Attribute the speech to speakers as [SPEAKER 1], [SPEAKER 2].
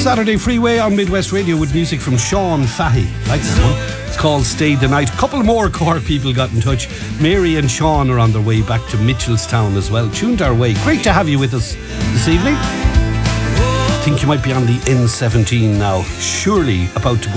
[SPEAKER 1] Saturday Freeway on Midwest Radio with music from Sean Fahey. Like this one. It's called Stay the Night. A couple more Cork people got in touch. Mary and Sean are on their way back to Mitchelstown as well. Tuned our way. Great to have you with us this evening. I think you might be on the N17 now. Surely about to